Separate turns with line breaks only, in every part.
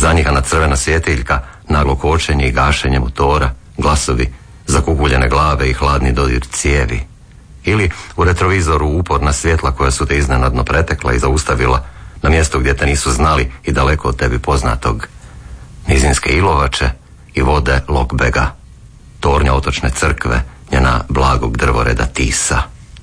zanjihana crvena svjetiljka, naglo kočenje i gašenje motora, glasovi, zakukuljene glave i hladni dodir cijevi. Ili u retrovizoru uporna svjetla koja su te iznenadno pretekla i zaustavila na mjestu gdje te nisu znali i daleko od tebi poznatog. Nizinske ilovače i vode Lokbega, tornja otočne crkve, njena blagog drvoreda Tisa.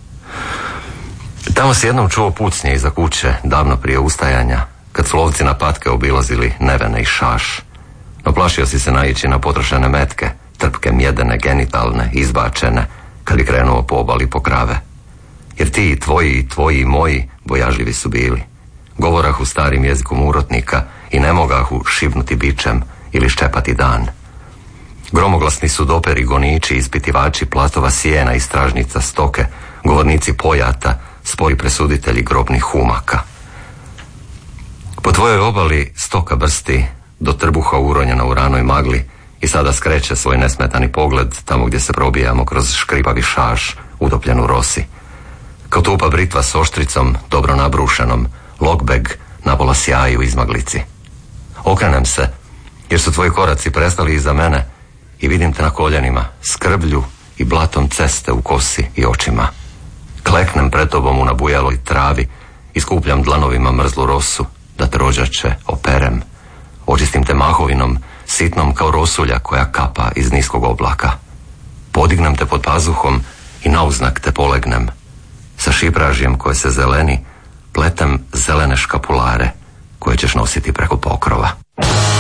Tamo si jednom čuo pucnje iza kuće, davno prije ustajanja, kad su lovci na patke obilazili Nevene i Šaš. No plašio si se naići na potrošene metke, trpke mjedene, genitalne, izbačene, kad bi krenuo po obali po krave. Jer ti i tvoji i moji bojažljivi su bili. Govorahu starim jezikom urotnika i ne mogahu šibnuti bičem ili ščepati dan. Gromoglasni su doperi, goniči, ispitivači platova sjena i stražnica stoke, govornici pojata, spori presuditelji grobnih humaka. Po tvojoj obali stoka brsti do trbuha uronjena u ranoj magli i sada skreće svoj nesmetani pogled tamo gdje se probijamo kroz škripavi šaš utopljen u rosi. Kao tupa britva s oštricom, dobro nabrušenom, Lokbeg napola sjaji u izmaglici. Okrenem se, jer su tvoji koraci prestali iza mene i vidim te na koljenima, s krvlju i blatom ceste u kosi i očima. Kleknem pred tobom u nabujaloj travi i skupljam dlanovima mrzlu rosu, da te rođače operem. Očistim te mahovinom, sitnom kao rosulja koja kapa iz niskog oblaka. Podignem te pod pazuhom i nauznak te polegnem. Sa šipražjem koje se zeleni, pletem zelene škapulare koje ćeš nositi preko pokrova.